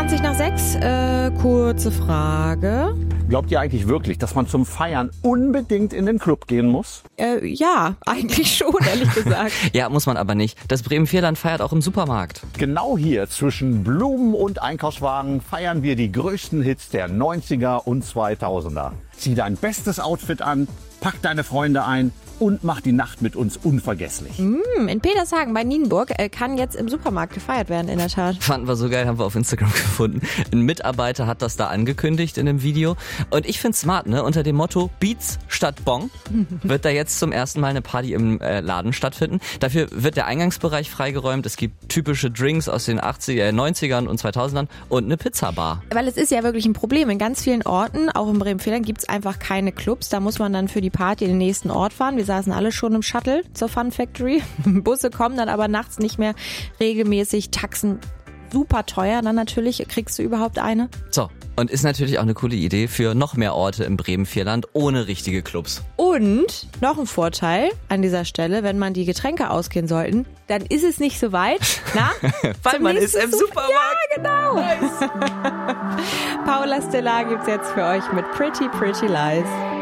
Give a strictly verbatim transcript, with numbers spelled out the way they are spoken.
zwanzig nach sechs, äh, kurze Frage. Glaubt ihr eigentlich wirklich, dass man zum Feiern unbedingt in den Club gehen muss? Äh, ja, eigentlich schon, ehrlich gesagt. Ja, muss man aber nicht. Das Bremen-Vierland feiert auch im Supermarkt. Genau hier zwischen Blumen und Einkaufswagen feiern wir die größten Hits der neunziger und zweitausender. Zieh dein bestes Outfit an, pack deine Freunde ein und mach die Nacht mit uns unvergesslich. Mm, in Petershagen bei Nienburg äh, kann jetzt im Supermarkt gefeiert werden, in der Tat. Fanden wir so geil, haben wir auf Instagram gefunden. Ein Mitarbeiter hat das da angekündigt in dem Video. Und ich find's smart, ne? Unter dem Motto Beats statt Bon wird da jetzt zum ersten Mal eine Party im äh, Laden stattfinden. Dafür wird der Eingangsbereich freigeräumt. Es gibt typische Drinks aus den achtziger, neunzigern und zweitausendern und eine Pizzabar. Weil es ist ja wirklich ein Problem. In ganz vielen Orten, auch in Bremen-Vierland, gibt's einfach keine Clubs. Da muss man dann für die Party in den nächsten Ort fahren. Wir saßen alle schon im Shuttle zur Fun Factory. Busse kommen dann aber nachts nicht mehr regelmäßig. Taxen super teuer. Dann natürlich, kriegst du überhaupt eine? So, und ist natürlich auch eine coole Idee für noch mehr Orte im Bremen-Vierland ohne richtige Clubs. Und noch ein Vorteil an dieser Stelle, wenn man die Getränke ausgehen sollten, dann ist es nicht so weit. Na? Weil man ist im Supermarkt. Ja, genau. Nice. Paula Stellar gibt's jetzt für euch mit Pretty Pretty Lies.